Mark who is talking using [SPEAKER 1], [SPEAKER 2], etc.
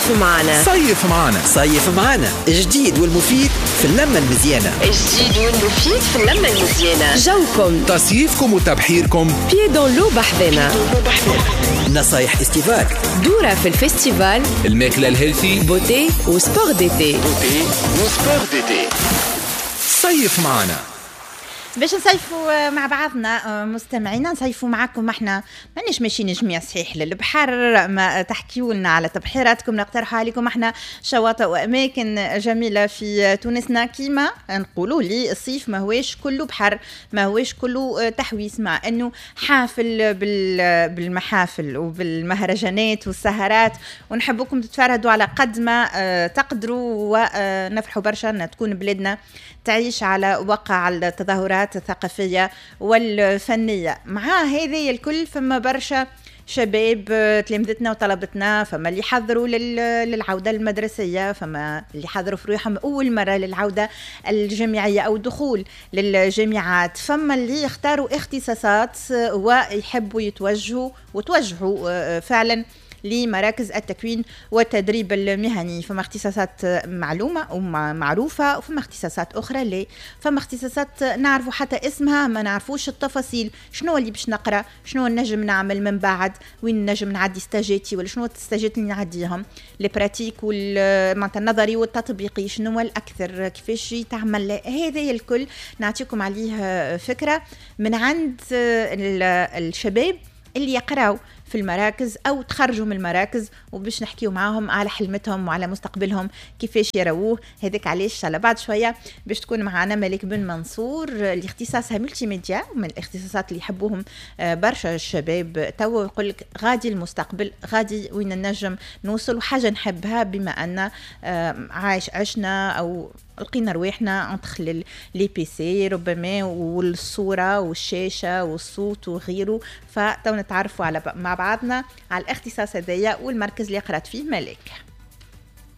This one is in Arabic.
[SPEAKER 1] صيف معنا.
[SPEAKER 2] صيف معنا.
[SPEAKER 3] صيف معنا، جديد والمفيد في اللمة المزيانة.
[SPEAKER 1] جديد والمفيد في اللمة المزيانة. جوكم،
[SPEAKER 2] تصيفكم وتبحيركم
[SPEAKER 1] بيي دون لو بحذنا.
[SPEAKER 3] نصايح استيفاك،
[SPEAKER 1] دورة في الفستيفال،
[SPEAKER 2] الماكلة الهيلثي،
[SPEAKER 1] بوتي وسبور ديتي.
[SPEAKER 2] صيف معنا.
[SPEAKER 4] باش نصيفوا مع بعضنا مستمعينا، نصيفوا معكم. احنا مانيش ماشيين جميع صحيح للبحر، ما تحكيوا لنا على تبحيراتكم، نقترحوا عليكم احنا شواطئ واماكن جميله في تونسنا. كيما نقولوا لي الصيف ما هوش كله بحر، ما هوش كله تحويس، مع انه حافل بالمحافل وبالمهرجانات والسهرات، ونحبكم تتفردوا على قد ما تقدروا، ونفرحوا برشا ان تكون بلادنا تعيش على وقع التظاهرات الثقافية والفنية. مع هذه الكل فما برشا شباب تلمذتنا وطلبتنا، فما اللي حضروا للعودة المدرسية، فما اللي حضروا في روحهم أول مرة للعودة الجامعية أو دخول للجامعات، فما اللي يختاروا اختصاصات ويحبوا وتوجهوا فعلا لمراكز التكوين والتدريب المهني. فما اختصاصات معلومة ومعروفة، وفما اختصاصات أخرى لا. فما اختصاصات نعرفوا حتى اسمها ما نعرفوش التفاصيل، شنو اللي باش نقرأ، شنو نجم نعمل من بعد، وين نجم نعدي ستاجاتي، ولا شنو الستاجات اللي نعديهم، البراتيك والمعناتها النظري والتطبيقي، شنو الأكثر، كيفاش تعمل. هذه الكل نعطيكم عليه فكرة من عند الشباب اللي يقرأوا في المراكز أو تخرجوا من المراكز، وباش نحكيو معاهم على حلمتهم وعلى مستقبلهم كيفاش يرووه. هذاك علاش على بعد شوية باش تكون معنا ملك بن منصور اللي اختصاصها ملتي ميديا، من الاختصاصات اللي يحبوهم برشا الشباب. تو يقول لك غادي المستقبل، غادي وين النجم نوصل، وحاجة نحبها بما أن عشنا أو لقينا رواحنا انتخ لي بي سي ربما، والصورة والشاشة والصوت وغيره. فتو نتعرفوا مع بعضنا على الاختصاص هذايا والمركز اللي قرأت فيه ملك.